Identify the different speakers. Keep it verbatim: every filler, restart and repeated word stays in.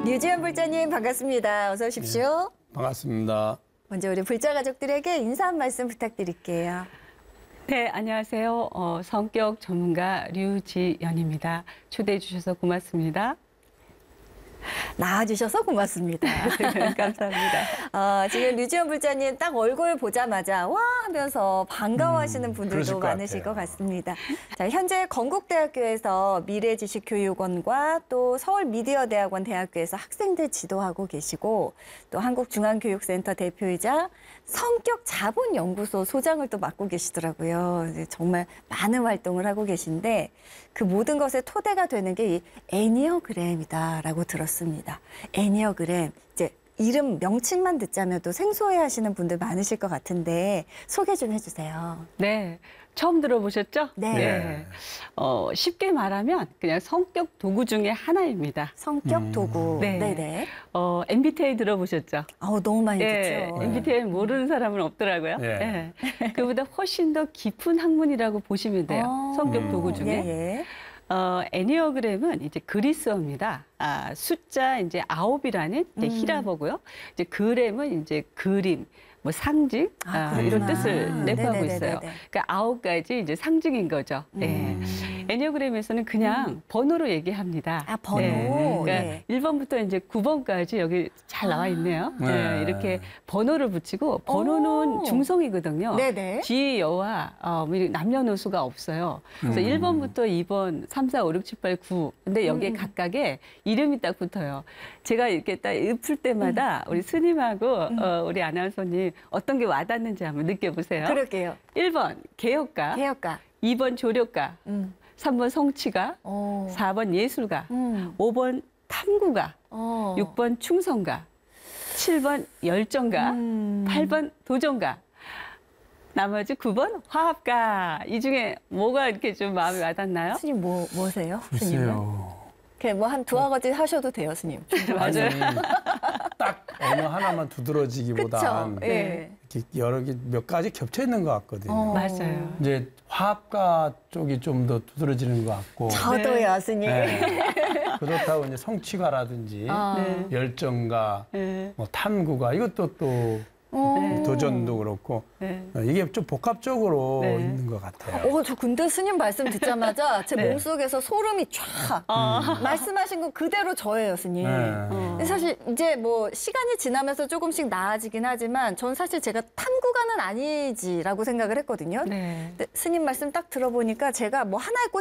Speaker 1: 류지연 불자님 반갑습니다. 어서 오십시오.
Speaker 2: 네, 반갑습니다.
Speaker 1: 먼저 우리 불자 가족들에게 인사 한 말씀 부탁드릴게요.
Speaker 3: 네, 안녕하세요. 어, 성격 전문가 류지연입니다. 초대해 주셔서 고맙습니다.
Speaker 1: 나와주셔서 고맙습니다.
Speaker 3: 감사합니다.
Speaker 1: 어, 지금 류지연 불자님 딱 얼굴 보자마자 와 하면서 반가워하시는
Speaker 2: 음,
Speaker 1: 분들도
Speaker 2: 그러실 것
Speaker 1: 많으실
Speaker 2: 같아요.
Speaker 1: 것 같습니다. 자, 현재 건국대학교에서 미래지식교육원과 또 서울미디어대학원 대학교에서 학생들 지도하고 계시고 또 한국중앙교육센터 대표이자 성격자본연구소 소장을 또 맡고 계시더라고요. 정말 많은 활동을 하고 계신데 그 모든 것의 토대가 되는 게 이 애니어그램이다라고 들었습니다. 애니어그램, 이제 이름 명칭만 듣자면 또 생소해하시는 분들 많으실 것 같은데 소개 좀 해주세요.
Speaker 3: 네, 처음 들어보셨죠?
Speaker 1: 네.
Speaker 2: 네.
Speaker 3: 어, 쉽게 말하면 그냥 성격 도구 중에 하나입니다.
Speaker 1: 성격
Speaker 2: 음.
Speaker 1: 도구.
Speaker 3: 네.
Speaker 1: 네네.
Speaker 3: 어, 엠비티아이 들어보셨죠?
Speaker 1: 아우 너무 많이
Speaker 3: 네,
Speaker 1: 듣죠.
Speaker 3: 엠비티아이 모르는 사람은 없더라고요.
Speaker 2: 네.
Speaker 3: 네. 그보다 훨씬 더 깊은 학문이라고 보시면 돼요.
Speaker 1: 아,
Speaker 3: 성격 도구 중에.
Speaker 1: 예, 예.
Speaker 3: 어, 애니어그램은 이제 그리스어입니다. 아, 숫자 이제 아홉이라는 이제
Speaker 1: 음.
Speaker 3: 히라버고요. 이제 그램은 이제 그림, 뭐 상징
Speaker 1: 아,
Speaker 3: 아, 이런
Speaker 1: 그렇구나.
Speaker 3: 뜻을 내포하고
Speaker 1: 네네네네네.
Speaker 3: 있어요. 그러니까 아홉 가지 이제 상징인 거죠. 네.
Speaker 1: 음.
Speaker 3: 애니어그램에서는 그냥 번호로 얘기합니다.
Speaker 1: 아, 번호.
Speaker 3: 네. 그러니까
Speaker 1: 네.
Speaker 3: 일 번부터 이제 구 번까지 여기 잘 나와 있네요.
Speaker 2: 아.
Speaker 3: 네.
Speaker 2: 네.
Speaker 3: 이렇게 번호를 붙이고 번호는
Speaker 1: 오.
Speaker 3: 중성이거든요.
Speaker 1: 네네.
Speaker 3: 지, 여와 어, 뭐 남녀노소가 없어요. 그래서
Speaker 2: 음.
Speaker 3: 일 번부터 이 번, 삼, 사, 오, 육, 칠, 팔, 구. 근데 여기에
Speaker 1: 음.
Speaker 3: 각각의 이름이 딱 붙어요. 제가 이렇게 딱 읊을 때마다 우리 스님하고
Speaker 1: 음.
Speaker 3: 어, 우리 아나운서님 어떤 게 와닿는지 한번 느껴보세요.
Speaker 1: 그럴게요.
Speaker 3: 일 번 개혁가,
Speaker 1: 개혁가.
Speaker 3: 이 번 조력가,
Speaker 1: 음.
Speaker 3: 삼 번 성취가,
Speaker 1: 오.
Speaker 3: 사 번 예술가,
Speaker 1: 음.
Speaker 3: 오 번 탐구가,
Speaker 1: 어.
Speaker 3: 육 번 충성가, 칠 번 열정가,
Speaker 1: 음.
Speaker 3: 팔 번 도전가, 나머지 구 번 화합가. 이 중에 뭐가 이렇게 좀 마음에 와닿나요?
Speaker 1: 스님 뭐 뭐세요? 스님은?
Speaker 2: 글쎄요.
Speaker 1: 그냥 뭐 한 두어 가지 하셔도 돼요, 스님.
Speaker 3: 맞아요.
Speaker 2: 아니, 딱 어느 하나만 두드러지기보단
Speaker 1: 그렇죠. 예.
Speaker 2: 이렇게 여러 개 몇 가지 겹쳐 있는 것 같거든요.
Speaker 1: 어.
Speaker 3: 맞아요.
Speaker 2: 이제 화합가 쪽이 좀 더 두드러지는 것 같고.
Speaker 1: 저도요, 스님.
Speaker 2: 네. 그렇다고 이제 성취가라든지
Speaker 1: 아.
Speaker 3: 네.
Speaker 2: 열정가,
Speaker 3: 네.
Speaker 2: 뭐 탐구가 이것도 또
Speaker 1: 어.
Speaker 2: 도전도 그렇고
Speaker 3: 네.
Speaker 2: 어, 이게 좀 복합적으로
Speaker 3: 네.
Speaker 2: 있는 것 같아요.
Speaker 1: 어, 저 근데 스님 말씀 듣자마자 제
Speaker 3: 네.
Speaker 1: 몸속에서 소름이 쫙.
Speaker 3: 어.
Speaker 1: 말씀하신 거 그대로 저예요, 스님.
Speaker 2: 네.
Speaker 3: 어.
Speaker 1: 근데 사실 이제 뭐 시간이 지나면서 조금씩 나아지긴 하지만 전 사실 제가 탐구가는 아니지라고 생각을 했거든요.
Speaker 3: 네.
Speaker 1: 근데 스님 말씀 딱 들어보니까 제가 뭐 하나에